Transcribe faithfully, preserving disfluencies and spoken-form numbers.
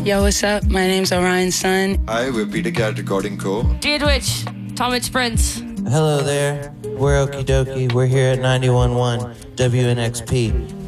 Yo, what's up? My name's Orion Sun. Hi, we're Peter Cat Recording Co. Jadwitch, Tomich Prince. Hello there. We're Okie Dokie. We're here at ninety-one point one W N X P.